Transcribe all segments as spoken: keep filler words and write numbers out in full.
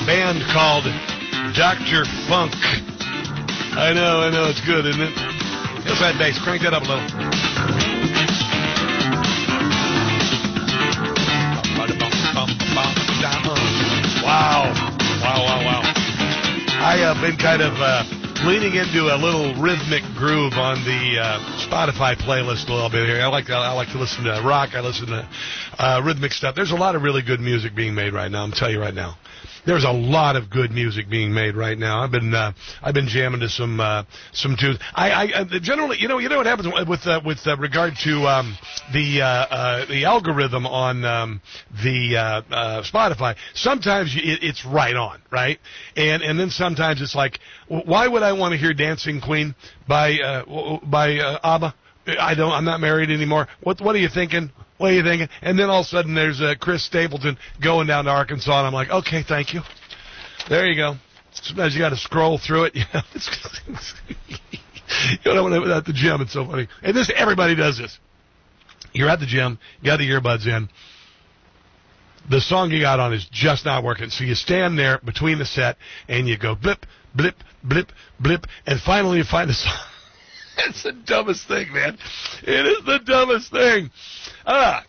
band called Doctor Funk. I know, I know, it's good, isn't it? Here's that bass. Crank that up a little. Wow. Wow, wow, wow. I have uh, been kind of uh, leaning into a little rhythmic groove on the uh, Spotify playlist a little bit here. I like I like to listen to rock. I listen to uh, rhythmic stuff. There's a lot of really good music being made right now. I'm telling you right now. There's a lot of good music being made right now. I've been uh, I've been jamming to some uh, some tunes. I, I generally, you know, you know what happens with uh, with uh, regard to um, the uh, uh, the algorithm on um, the uh, uh, Spotify. Sometimes it, it's right on, right, and and then sometimes it's like, why would I want to hear "Dancing Queen" by uh, by uh, ABBA? I don't. I'm not married anymore. What What are you thinking? What are you thinking? And then all of a sudden there's uh, Chris Stapleton going down to Arkansas, and I'm like, okay, thank you. There you go. Sometimes you got to scroll through it. You know, you know, when I'm at the gym, it's so funny. And this, everybody does this. You're at the gym, you got the earbuds in. The song you got on is just not working. So you stand there between the set, and you go blip, blip, blip, blip, and finally you find a song. It's the dumbest thing, man. It is the dumbest thing. Ah.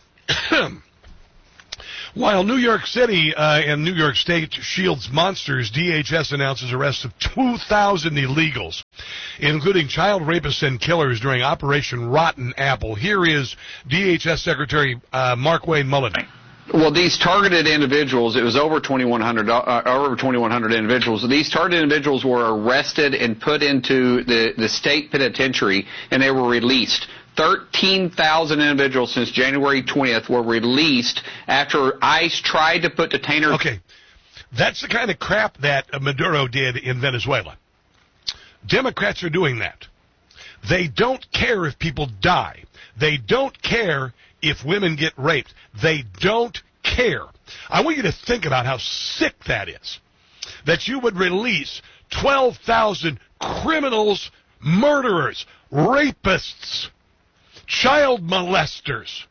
While New York City uh, and New York State shields monsters, D H S announces arrests of two thousand illegals, including child rapists and killers during Operation Rotten Apple. Here is D H S Secretary uh, Mark Wayne Mullen. Well, these targeted individuals, it was over twenty-one hundred, uh, over twenty-one hundred individuals. These targeted individuals were arrested and put into the, the state penitentiary, and they were released. thirteen thousand individuals since January twentieth were released after ICE tried to put detainers. Okay, that's the kind of crap that Maduro did in Venezuela. Democrats are doing that. They don't care if people die. They don't care if women get raped. They don't care. I want you to think about how sick that is, that you would release twelve thousand criminals, murderers, rapists, child molesters,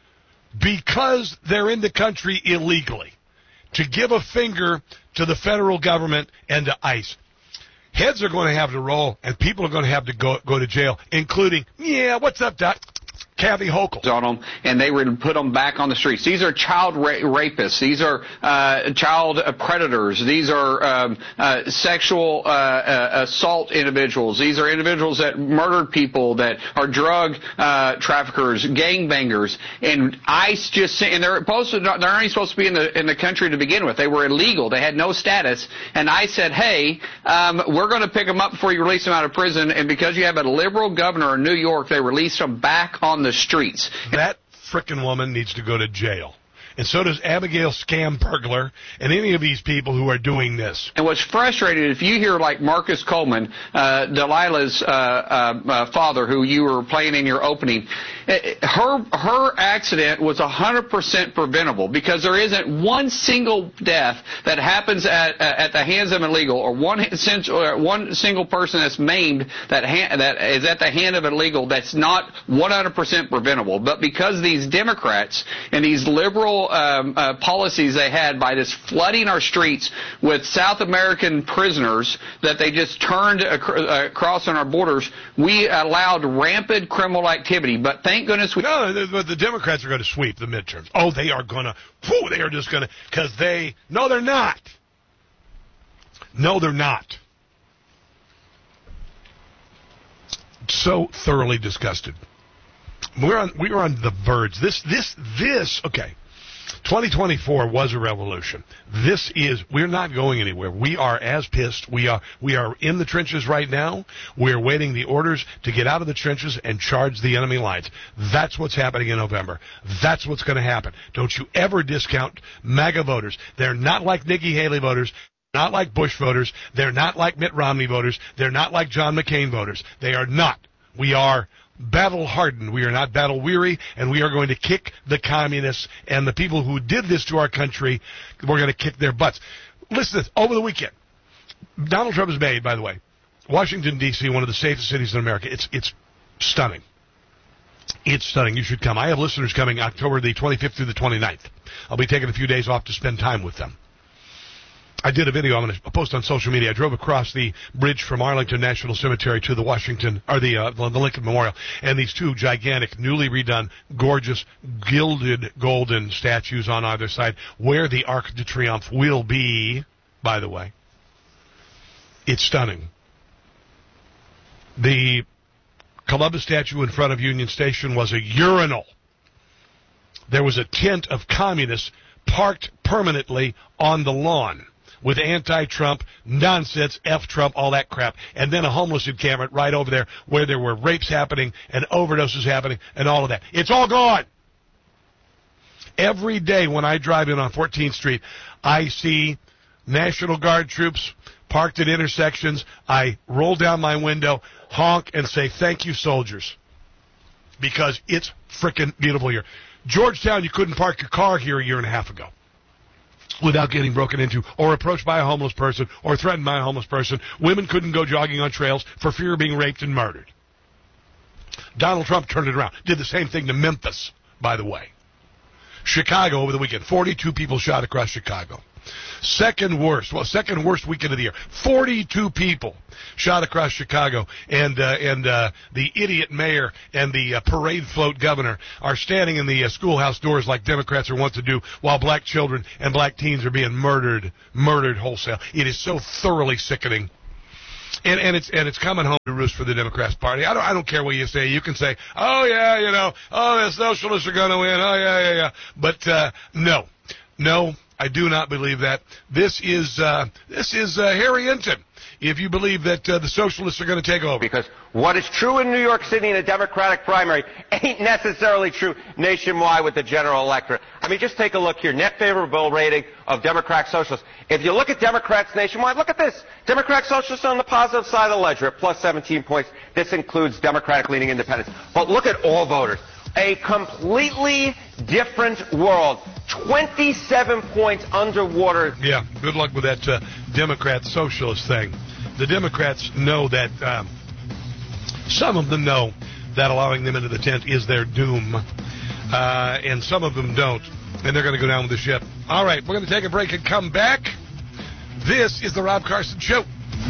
because they're in the country illegally, to give a finger to the federal government and to ICE. Heads are going to have to roll, and people are going to have to go, go to jail, including, yeah, what's up, Doc? Kathy Hochul. On them, and they would put them back on the streets. These are child ra- rapists. These are uh, child predators. These are um, uh, sexual uh, uh, assault individuals. These are individuals that murdered people, that are drug uh, traffickers, gangbangers. And ICE just and they're supposed to, they're not supposed to be in the in the country to begin with. They were illegal. They had no status. And ICE said, hey, um, we're going to pick them up before you release them out of prison. And because you have a liberal governor in New York, they released them back on the streets. That frickin' woman needs to go to jail. And so does Abigail Scam Burglar and any of these people who are doing this. And what's frustrating, if you hear like Marcus Coleman, uh, Delilah's uh, uh, uh, father, who you were playing in your opening, her her accident was one hundred percent preventable, because there isn't one single death that happens at uh, at the hands of an illegal, or one or one single person that's maimed that ha- that is at the hand of an illegal that's not one hundred percent preventable. But because these Democrats and these liberal Um, uh, policies they had by this flooding our streets with South American prisoners that they just turned ac- uh, across on our borders, we allowed rampant criminal activity. But thank goodness we... No, the, the Democrats are going to sweep the midterms. Oh, they are going to... Whew, they are just going to... Because they... No, they're not. No, they're not. So thoroughly disgusted. We're on, we are on the verge. This, this, this... Okay. twenty twenty-four was a revolution. This is, we're not going anywhere. We are as pissed. We are, we are in the trenches right now. We're waiting the orders to get out of the trenches and charge the enemy lines. That's what's happening in November. That's what's going to happen. Don't you ever discount MAGA voters. They're not like Nikki Haley voters. Not like Bush voters. They're not like Mitt Romney voters. They're not like John McCain voters. They are not. We are battle-hardened. We are not battle-weary, and we are going to kick the communists and the people who did this to our country. We're going to kick their butts. Listen to this. Over the weekend, Donald Trump has made, by the way, Washington, D C, one of the safest cities in America. It's it's stunning. It's stunning. You should come. I have listeners coming October the twenty-fifth through the twenty-ninth. I'll be taking a few days off to spend time with them. I did a video I'm going to post on social media. I drove across the bridge from Arlington National Cemetery to the Washington, or the, uh, the Lincoln Memorial, and these two gigantic, newly redone, gorgeous, gilded golden statues on either side, where the Arc de Triomphe will be, by the way. It's stunning. The Columbus statue in front of Union Station was a urinal. There was a tent of communists parked permanently on the lawn with anti-Trump, nonsense, F-Trump, all that crap. And then a homeless encampment right over there where there were rapes happening and overdoses happening and all of that. It's all gone. Every day when I drive in on fourteenth Street, I see National Guard troops parked at intersections. I roll down my window, honk, and say, thank you, soldiers, because it's frickin' beautiful here. Georgetown, you couldn't park your car here a year and a half ago without getting broken into or approached by a homeless person or threatened by a homeless person. Women couldn't go jogging on trails for fear of being raped and murdered. Donald Trump turned it around. Did the same thing to Memphis, by the way. Chicago over the weekend. forty-two people shot across Chicago. Second worst, well, second worst weekend of the year. forty-two people shot across Chicago, and uh, and uh, the idiot mayor and the uh, parade float governor are standing in the uh, schoolhouse doors like Democrats are wont to do, while black children and black teens are being murdered, murdered wholesale. It is so thoroughly sickening. And, and it's and it's coming home to roost for the Democrats Party. I don't I don't care what you say. You can say, oh yeah, you know, oh the socialists are going to win. Oh yeah, yeah, yeah. But uh, no, no, I do not believe that. This is uh, this is uh, Harry Enton. If you believe that uh, the socialists are going to take over. Because what is true in New York City in a Democratic primary ain't necessarily true nationwide with the general electorate. I mean, just take a look here. Net favorable rating of Democratic Socialists. If you look at Democrats nationwide, look at this. Democratic Socialists on the positive side of the ledger at plus seventeen points. This includes Democratic-leaning independents. But look at all voters. A completely different world. twenty-seven points underwater. Yeah, good luck with that uh, Democrat-socialist thing. The Democrats know that, um, some of them know that allowing them into the tent is their doom. Uh, and some of them don't. And they're going to go down with the ship. All right, we're going to take a break and come back. This is the Rob Carson Show.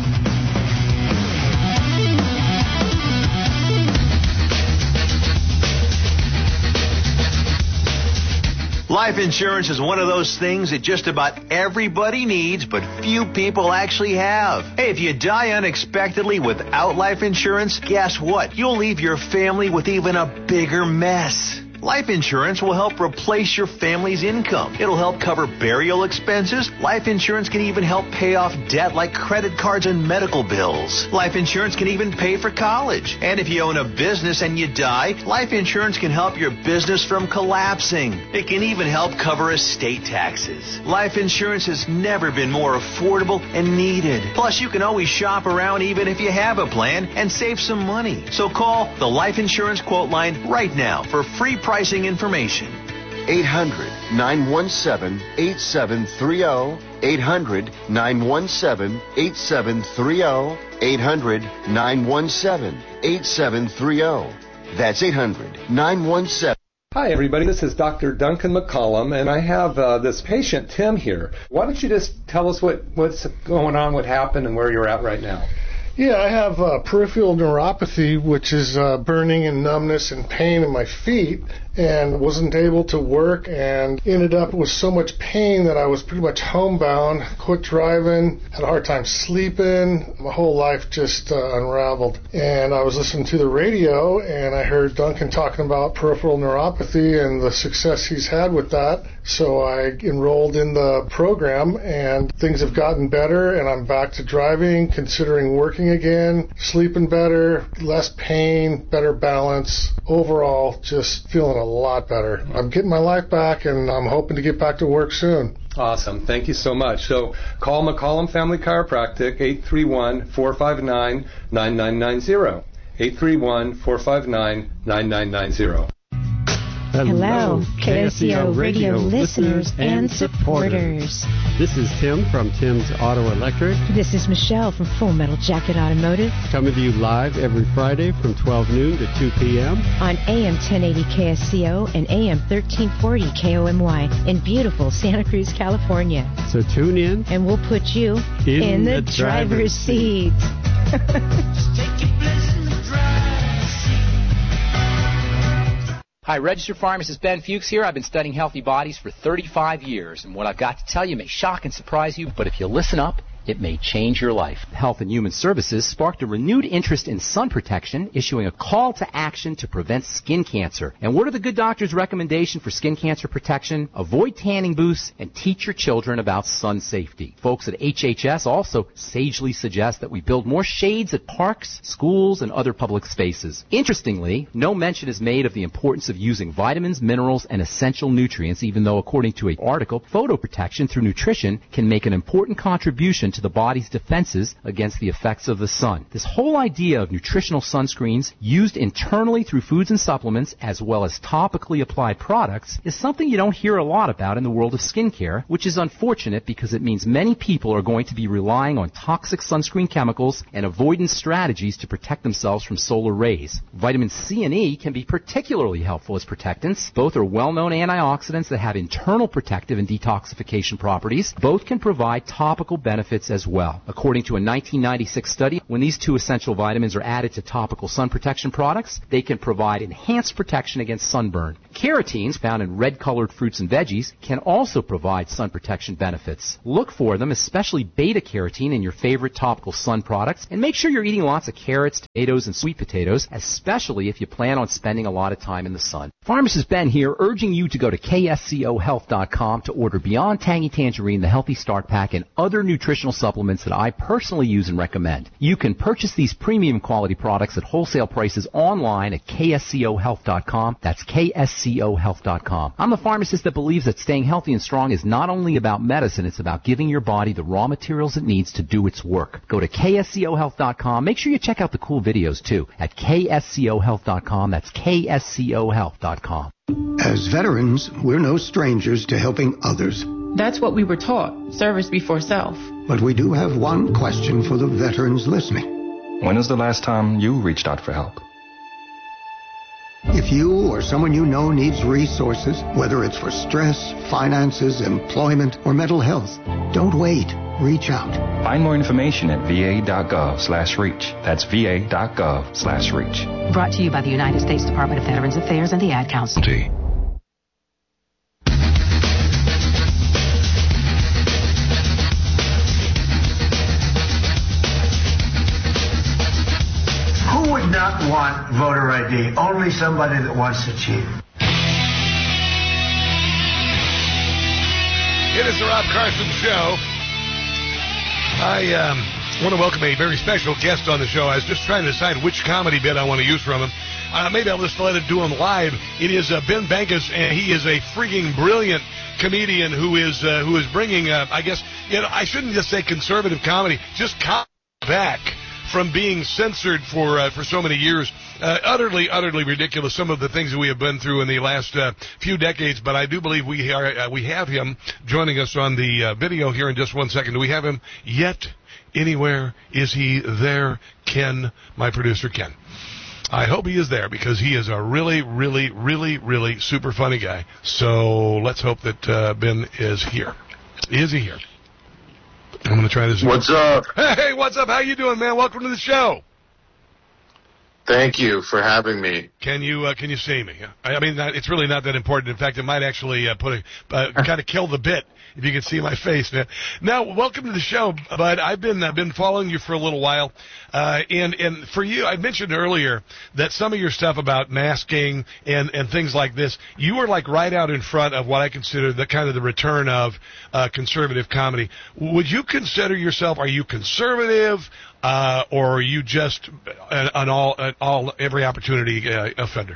Life insurance is one of those things that just about everybody needs, but few people actually have. Hey, if you die unexpectedly without life insurance, guess what? You'll leave your family with even a bigger mess. Life insurance will help replace your family's income. It'll help cover burial expenses. Life insurance can even help pay off debt like credit cards and medical bills. Life insurance can even pay for college. And if you own a business and you die, life insurance can help your business from collapsing. It can even help cover estate taxes. Life insurance has never been more affordable and needed. Plus, you can always shop around even if you have a plan and save some money. So call the Life Insurance Quote Line right now for free pricing information. eight hundred, nine one seven, eight seven three zero. eight hundred, nine one seven, eight seven three zero. eight hundred, nine one seven, eight seven three zero. That's eight hundred, nine one seven. Hi, everybody. This is Doctor Duncan McCollum, and I have uh, this patient, Tim, here. Why don't you just tell us what, what's going on, what happened, and where you're at right now? Yeah, I have uh, peripheral neuropathy, which is uh, burning and numbness and pain in my feet, and wasn't able to work and ended up with so much pain that I was pretty much homebound, quit driving, had a hard time sleeping. My whole life just uh, unraveled. And I was listening to the radio, and I heard Duncan talking about peripheral neuropathy and the success he's had with that. So I enrolled in the program, and things have gotten better, and I'm back to driving, considering working again, sleeping better, less pain, better balance. Overall, just feeling a lot better. I'm getting my life back, and I'm hoping to get back to work soon. Awesome. Thank you so much. So call McCollum Family Chiropractic, eight three one, four five nine, nine nine nine zero. eight three one, four five nine, nine nine nine zero. Hello, K S C O Radio listeners and supporters. This is Tim from Tim's Auto Electric. This is Michelle from Full Metal Jacket Automotive. Coming to you live every Friday from twelve noon to two p.m. on A M ten eighty K S C O and A M thirteen forty K O M Y in beautiful Santa Cruz, California. So tune in. And we'll put you in, in the, the driver's, driver's seat. Hi, registered pharmacist Ben Fuchs here. I've been studying healthy bodies for thirty-five years, and what I've got to tell you may shock and surprise you, but if you listen up, it may change your life. Health and Human Services sparked a renewed interest in sun protection, issuing a call to action to prevent skin cancer. And what are the good doctor's recommendation for skin cancer protection? Avoid tanning booths and teach your children about sun safety. Folks at H H S also sagely suggest that we build more shades at parks, schools, and other public spaces. Interestingly, no mention is made of the importance of using vitamins, minerals, and essential nutrients, even though, according to an article, photoprotection through nutrition can make an important contribution to the body's defenses against the effects of the sun. This whole idea of nutritional sunscreens used internally through foods and supplements as well as topically applied products is something you don't hear a lot about in the world of skincare, which is unfortunate because it means many people are going to be relying on toxic sunscreen chemicals and avoidance strategies to protect themselves from solar rays. Vitamin C and E can be particularly helpful as protectants. Both are well-known antioxidants that have internal protective and detoxification properties. Both can provide topical benefits as well. According to a nineteen ninety-six study, when these two essential vitamins are added to topical sun protection products, they can provide enhanced protection against sunburn. Carotenes, found in red-colored fruits and veggies, can also provide sun protection benefits. Look for them, especially beta-carotene, in your favorite topical sun products, and make sure you're eating lots of carrots, tomatoes, and sweet potatoes, especially if you plan on spending a lot of time in the sun. Pharmacist Ben here, urging you to go to K S C O health dot com to order Beyond Tangy Tangerine, the Healthy Start Pack, and other nutritional supplements that I personally use and recommend. You can purchase these premium quality products at wholesale prices online at K S C O health dot com. That's K S C O health dot com. I'm the pharmacist that believes that staying healthy and strong is not only about medicine, it's about giving your body the raw materials it needs to do its work. Go to K S C O health dot com. Make sure you check out the cool videos too at K S C O health dot com. That's K S C O health dot com. As veterans, we're no strangers to helping others. That's what we were taught, service before self. But we do have one question for the veterans listening. When is the last time you reached out for help? If you or someone you know needs resources, whether it's for stress, finances, employment, or mental health, don't wait. Reach out. Find more information at V A dot gov slash reach. That's V A dot gov slash reach. Brought to you by the United States Department of Veterans Affairs and the Ad Council. T. Who would not want voter I D? Only somebody that wants to cheat. It is the Rob Carson Show. I um, want to welcome a very special guest on the show. I was just trying to decide which comedy bit I want to use from him. Uh, maybe I'll just let it do him live. It is uh, Ben Bankus, and he is a freaking brilliant comedian who is uh, who is bringing, uh, I guess, you know, I shouldn't just say conservative comedy, just comedy back from being censored for uh, for so many years. Uh, utterly, utterly ridiculous, some of the things that we have been through in the last uh, few decades, but I do believe we are uh, we have him joining us on the uh, video here in just one second. Do we have him yet? Anywhere? Is he there? Ken, my producer, Ken. I hope he is there because he is a really, really, really, really super funny guy. So let's hope that uh, Ben is here. Is he here? I'm going to try this. What's up? Hey, what's up? How you doing, man? Welcome to the show. Thank you for having me. Can you uh, can you see me? I, I mean, not, it's really not that important. In fact, it might actually uh, put a uh, kind of kill the bit if you can see my face. Now, now welcome to the show, bud. I've been I've been following you for a little while, uh, and and for you, I mentioned earlier that some of your stuff about masking and and things like this, you were like right out in front of what I consider the kind of the return of uh, conservative comedy. Would you consider yourself? Are you conservative? Uh, or are you just an, an all, an all, every opportunity uh, offender?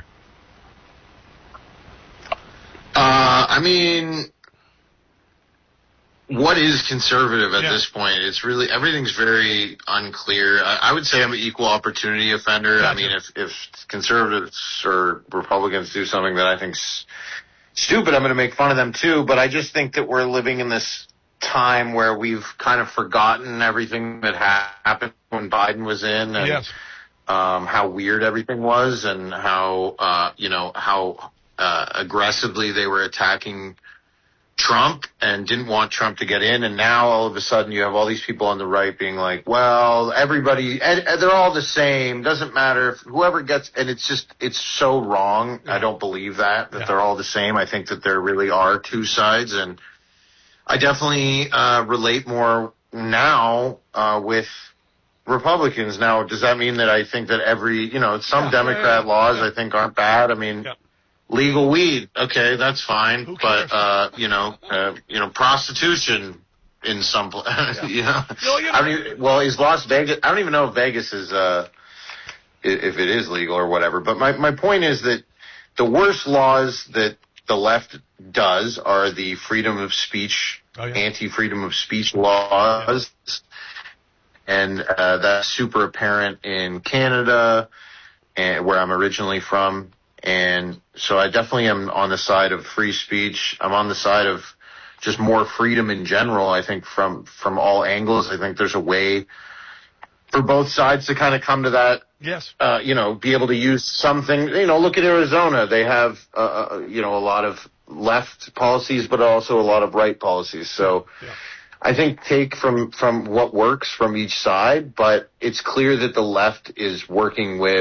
Uh, I mean, what is conservative at Yeah. this point? It's really, everything's very unclear. I, I would say I'm an equal opportunity offender. Gotcha. I mean, if, if conservatives or Republicans do something that I think's stupid, I'm going to make fun of them too. But I just think that we're living in this time where we've kind of forgotten everything that ha- happened when Biden was in, and Yes. um, how weird everything was, and how, uh, you know, how uh, aggressively they were attacking Trump and didn't want Trump to get in. And now all of a sudden you have all these people on the right being like, well, everybody, and, and they're all the same. Doesn't matter if whoever gets, and it's just, it's so wrong. Yeah. I don't believe that, that yeah. they're all the same. I think that there really are two sides. And I definitely, uh, relate more now, uh, with Republicans. Now, does that mean that I think that every, you know, some yeah, Democrat yeah, yeah, laws yeah. I think aren't bad? I mean, yeah. legal weed, okay, that's fine, but uh, you know, uh, you know, prostitution in some place, yeah. you know. No, you know. I don't even, well, is Las Vegas? I don't even know if Vegas is, uh, if it is legal or whatever. But my my point is that the worst laws that the left does are the freedom of speech, oh, yeah. anti-freedom of speech laws, yeah. and uh, that's super apparent in Canada, and where I'm originally from. And so I definitely am on the side of free speech. I'm on the side of just more freedom in general. I think from, from all angles, I think there's a way for both sides to kind of come to that. Yes. Uh, you know, be able to use something, you know, look at Arizona. They have, uh, you know, a lot of left policies, but also a lot of right policies. So yeah. I think take from, from what works from each side, but it's clear that the left is working with,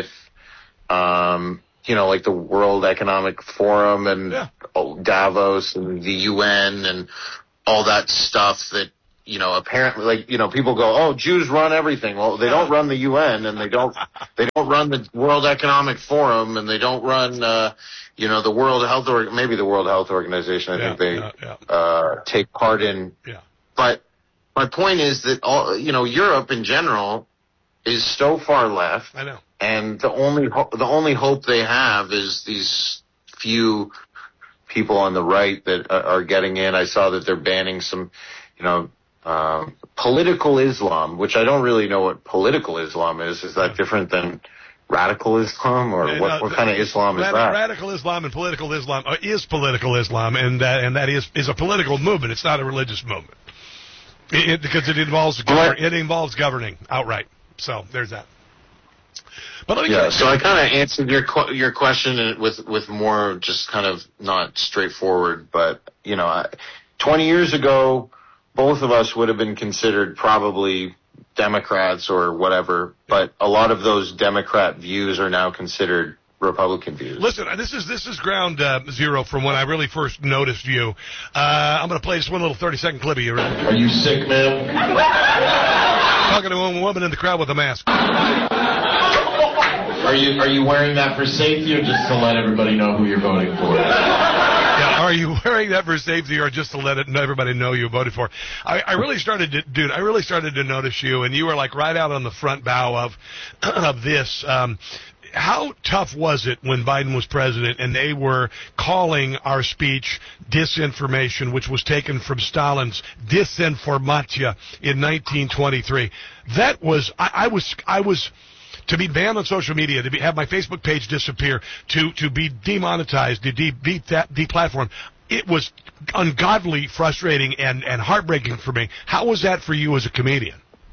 um, you know, like the World Economic Forum and yeah. Davos and the U N and all that stuff that, you know, apparently, like, you know, people go, oh, Jews run everything. Well, they don't run the U N, and they don't, they don't run the World Economic Forum, and they don't run, uh, you know, the World Health, or maybe the World Health Organization. I yeah, think they, yeah, yeah. uh, take part in. Yeah. But my point is that all, you know, Europe in general is so far left. I know. And the only ho- the only hope they have is these few people on the right that are, are getting in. I saw that they're banning some, you know, um, political Islam, which I don't really know what political Islam is. Is that yeah. different than radical Islam, or and, what, uh, what kind of Islam rad- is that? Radical Islam and political Islam uh, is political Islam, and that and that is is a political movement. It's not a religious movement. It, it, because it involves govern- it involves governing outright. So there's that. But let me yeah, so I kind of answered your qu- your question with with more just kind of not straightforward, but you know, I, twenty years ago, both of us would have been considered probably Democrats or whatever, but a lot of those Democrat views are now considered Republican views. Listen, this is this is ground uh, zero from when I really first noticed you. Uh, I'm going to play just one little thirty second clip of you. Are you sick, man? Talking to a woman in the crowd with a mask. Are you are you wearing that for safety, or just to let everybody know who you're voting for? Yeah, are you wearing that for safety, or just to let it, everybody know you voted for? I, I really started to, dude. I really started to notice you, and you were like right out on the front bow of of this. Um, How tough was it when Biden was president and they were calling our speech disinformation, which was taken from Stalin's disinformatia in nineteen twenty-three? That was, I, I was, I was, to be banned on social media, to be, have my Facebook page disappear, to, to be demonetized, to de, be that deplatformed. It was ungodly frustrating and, and heartbreaking for me. How was that for you as a comedian?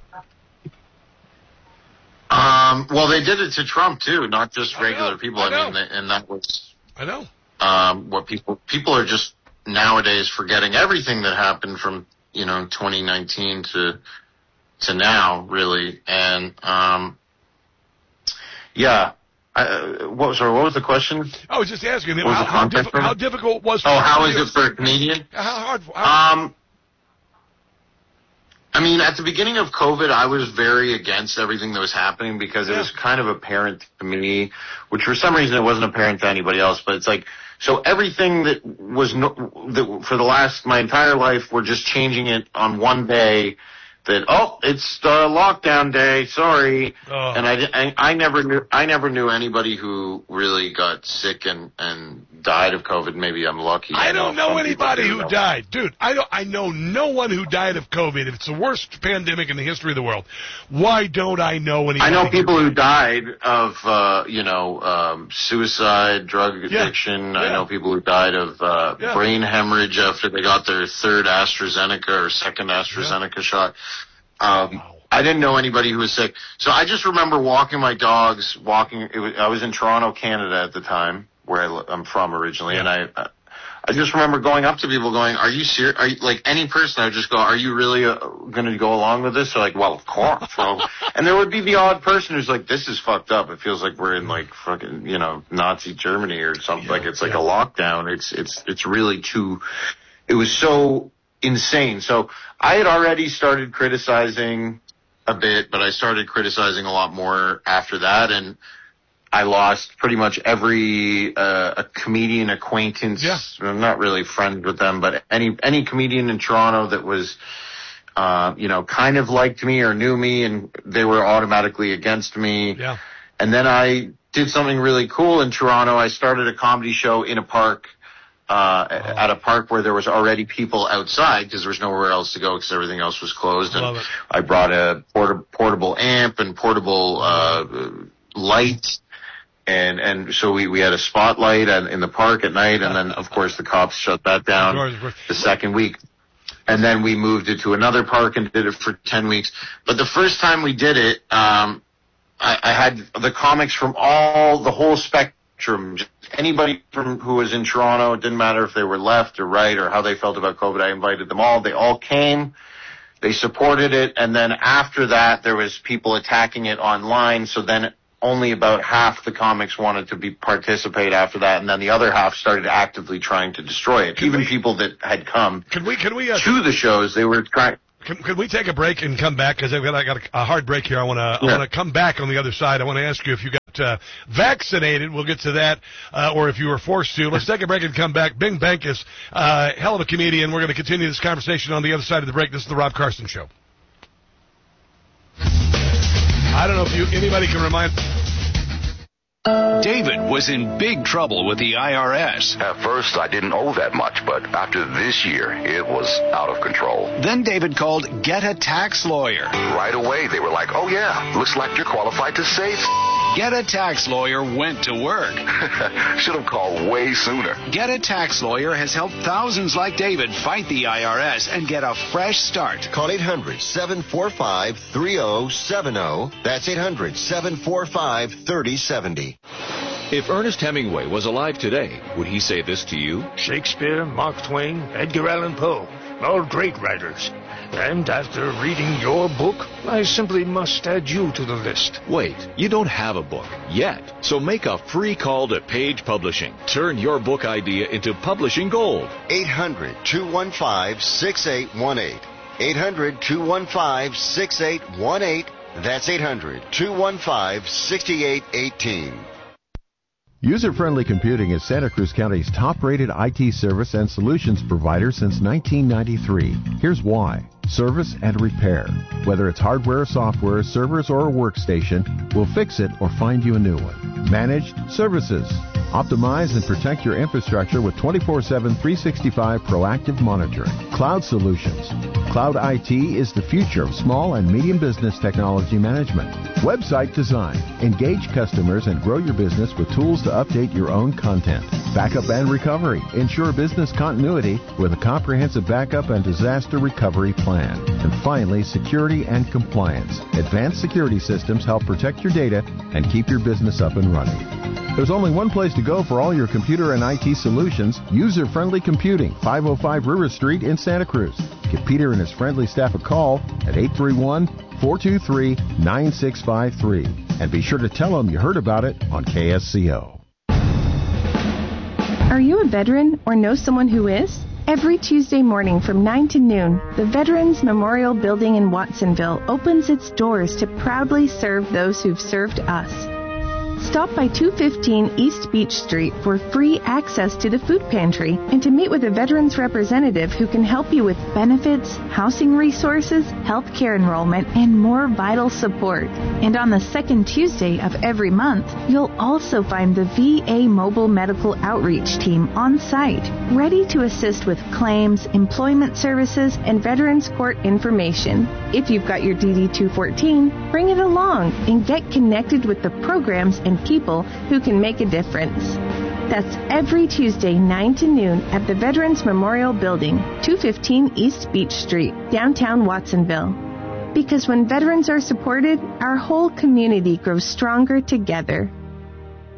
Um, well, they did it to Trump too, not just regular I know, people. I, I mean, and that was, I know, um, what people, people are just nowadays forgetting everything that happened from, you know, twenty nineteen to, to now, really. And, um, yeah, I, what, sorry, what was the question? I was just asking, What was how, the how, content diffi- for it? how difficult was Oh, how you? is it for a comedian? How hard? How, Um, I mean, at the beginning of COVID, I was very against everything that was happening because it was kind of apparent to me, which for some reason it wasn't apparent to anybody else, but it's like, so everything that was, no, that for the last, my entire life, we're just changing it on one day, that, oh, it's uh, lockdown day, sorry. Oh. And I, I, I never knew I never knew anybody who really got sick and, and died of COVID. Maybe I'm lucky. I don't know, know anybody who know. died. Dude, I don't, I know no one who died of COVID. If it's the worst pandemic in the history of the world, why don't I know anybody? I know people who died of, uh, you know, um, suicide, drug addiction. Yeah. I Yeah. know people who died of uh, Yeah. brain hemorrhage after they got their third AstraZeneca or second AstraZeneca yeah. shot. Um, wow. I didn't know anybody who was sick. So I just remember walking my dogs, walking. It was, I was in Toronto, Canada at the time, where I, I'm from originally, yeah. and I I just remember going up to people going, are you serious? Are you, like, any person, I would just go, are you really uh, going to go along with this? They're like, well, of course. So, and there would be the odd person who's like, this is fucked up. It feels like we're in, like, fucking, you know, Nazi Germany or something. Yeah, like, it's like yeah. a lockdown. It's, it's, it's really too, it was so insane. So I had already started criticizing a bit, but I started criticizing a lot more after that. And I lost pretty much every uh, a comedian acquaintance. Yeah. I'm not really friends with them, but any any comedian in Toronto that was, uh, you know, kind of liked me or knew me, and they were automatically against me. Yeah. And then I did something really cool in Toronto. I started a comedy show in a park, uh, oh. at a park where there was already people outside because there was nowhere else to go because everything else was closed. And I brought a port- portable amp and portable uh, light. And and so we, we had a spotlight in the park at night, and then, of course, the cops shut that down the second week. And then we moved it to another park and did it for ten weeks. But the first time we did it, um, I, I had the comics from all, the whole spectrum. Just anybody from who was in Toronto, it didn't matter if they were left or right or how they felt about COVID. I invited them all. They all came. They supported it. And then after that, there was people attacking it online. So then only about half the comics wanted to be participate after that, and then the other half started actively trying to destroy it. Can Even we, people that had come can we, can we, uh, to the shows, they were trying. Can, can we take a break and come back? Because I've got, I got a, a hard break here. I want to yeah. I want to come back on the other side. I want to ask you if you got uh, vaccinated. We'll get to that, uh, or if you were forced to. Let's take a break and come back. Bing Bankus, uh, hell of a comedian. We're going to continue this conversation on the other side of the break. This is the Rob Carson Show. I don't know if you anybody can remind. David was in big trouble with the I R S. At first, I didn't owe that much, but after this year, it was out of control. Then David called Get a Tax Lawyer. Right away, they were like, oh yeah, looks like you're qualified to save. Get a Tax Lawyer went to work. Should have called way sooner. Get a Tax Lawyer has helped thousands like David fight the I R S and get a fresh start. Call eight hundred, seven four five, three oh seven oh. That's eight hundred, seven four five, three oh seven oh. If Ernest Hemingway was alive today, would he say this to you? Shakespeare, Mark Twain, Edgar Allan Poe, all great writers. And after reading your book, I simply must add you to the list. Wait, you don't have a book yet. So make a free call to Page Publishing. Turn your book idea into publishing gold. eight hundred, two one five, six eight one eight. eight hundred, two one five, six eight one eight. That's eight hundred, two one five, six eight one eight. User-Friendly Computing is Santa Cruz County's top-rated I T service and solutions provider since nineteen ninety-three. Here's why. Service and repair. Whether it's hardware or software, servers or a workstation, we'll fix it or find you a new one. Managed services. Optimize and protect your infrastructure with twenty-four seven, three sixty-five proactive monitoring. Cloud solutions. Cloud I T is the future of small and medium business technology management. Website design. Engage customers and grow your business with tools to update your own content. Backup and recovery. Ensure business continuity with a comprehensive backup and disaster recovery plan. And finally, security and compliance. Advanced security systems help protect your data and keep your business up and running. There's only one place to go for all your computer and I T solutions. User-Friendly Computing, five oh five River Street in Santa Cruz. Give Peter and his friendly staff a call at eight three one, four two three, nine six five three. And be sure to tell them you heard about it on K S C O. Are you a veteran or know someone who is? Every Tuesday morning from nine to noon, the Veterans Memorial Building in Watsonville opens its doors to proudly serve those who've served us. Stop by two fifteen East Beach Street for free access to the food pantry and to meet with a veterans representative who can help you with benefits, housing resources, health care enrollment, and more vital support. And on the second Tuesday of every month, you'll also find the V A Mobile Medical Outreach Team on site, ready to assist with claims, employment services, and Veterans Court information. If you've got your D D two fourteen, bring it along and get connected with the programs and people who can make a difference. That's every Tuesday, nine to noon at the Veterans Memorial Building, two fifteen East Beach Street, downtown Watsonville. Because when veterans are supported, our whole community grows stronger together.